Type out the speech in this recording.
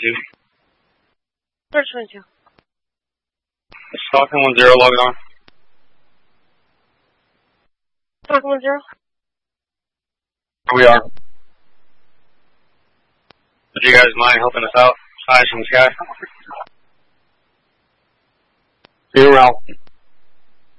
22. Search 22. Falcon 10, log on. Falcon 10. Here we are. Would you guys mind helping us out? Eyes from the sky. Be around.